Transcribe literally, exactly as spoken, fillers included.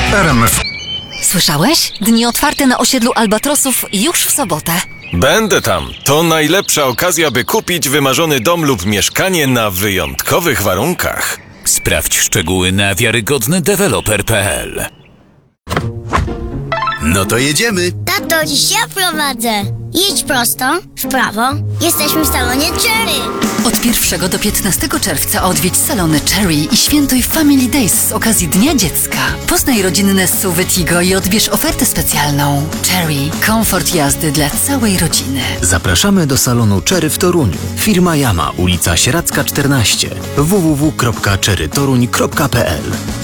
R M F. Słyszałeś? Dni otwarte na osiedlu Albatrosów już w sobotę. Będę tam. To najlepsza okazja, by kupić wymarzony dom lub mieszkanie na wyjątkowych warunkach. Sprawdź szczegóły na wiarygodny deweloper kropka p l. No to jedziemy. Tato, dziś ja prowadzę. Jedź prosto, w prawo. Jesteśmy w salonie Cherry. Od pierwszego do piętnastego czerwca odwiedź salony Cherry i świętuj Family Days z okazji Dnia Dziecka. Poznaj rodzinne S U V Tigo i odbierz ofertę specjalną. Cherry. Komfort jazdy dla całej rodziny. Zapraszamy do salonu Cherry w Toruniu. Firma Yama, ulica Sieradzka czternaście. w w w kropka cherry toruń kropka p l.